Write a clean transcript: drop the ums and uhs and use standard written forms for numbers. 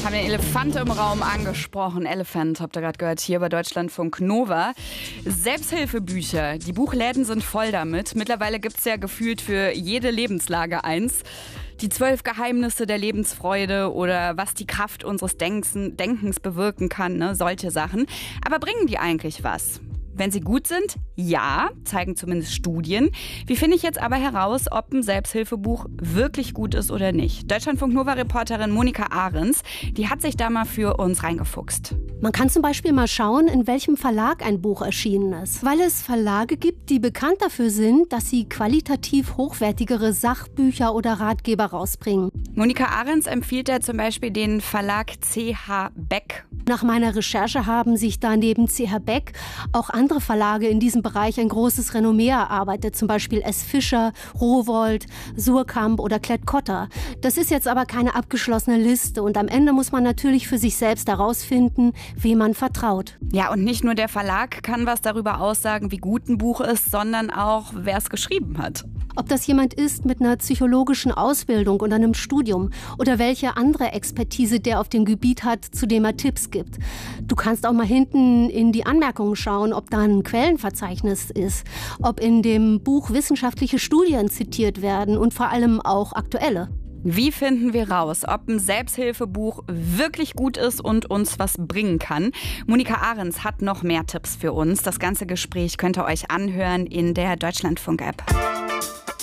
Haben den Elefant im Raum angesprochen. Elephant, habt ihr gerade gehört, hier bei Deutschlandfunk Nova. Selbsthilfebücher, die Buchläden sind voll damit. Mittlerweile gibt es ja gefühlt für jede Lebenslage eins. Die 12 Geheimnisse der Lebensfreude oder was die Kraft unseres Denkens bewirken kann, ne? Solche Sachen. Aber bringen die eigentlich was? Wenn sie gut sind, ja, zeigen zumindest Studien. Wie finde ich jetzt aber heraus, ob ein Selbsthilfebuch wirklich gut ist oder nicht? Deutschlandfunk-Nova-Reporterin Monika Ahrens, die hat sich da mal für uns reingefuchst. Man kann zum Beispiel mal schauen, in welchem Verlag ein Buch erschienen ist. Weil es Verlage gibt, die bekannt dafür sind, dass sie qualitativ hochwertigere Sachbücher oder Ratgeber rausbringen. Monika Ahrens empfiehlt da zum Beispiel den Verlag C.H. Beck. Nach meiner Recherche haben sich da neben C.H. Beck auch andere Verlage in diesem Bereich ein großes Renommee erarbeitet. Zum Beispiel S. Fischer, Rowohlt, Suhrkamp oder Klett-Cotta. Das ist jetzt aber keine abgeschlossene Liste. Und am Ende muss man natürlich für sich selbst herausfinden, wem man vertraut. Ja, und nicht nur der Verlag kann was darüber aussagen, wie gut ein Buch ist, sondern auch, wer es geschrieben hat. Ob das jemand ist mit einer psychologischen Ausbildung oder einem Studium oder welche andere Expertise der auf dem Gebiet hat, zu dem er Tipps gibt. Du kannst auch mal hinten in die Anmerkungen schauen, ob da ein Quellenverzeichnis ist, ob in dem Buch wissenschaftliche Studien zitiert werden und vor allem auch aktuelle. Wie finden wir raus, ob ein Selbsthilfebuch wirklich gut ist und uns was bringen kann? Monika Ahrens hat noch mehr Tipps für uns. Das ganze Gespräch könnt ihr euch anhören in der Deutschlandfunk-App.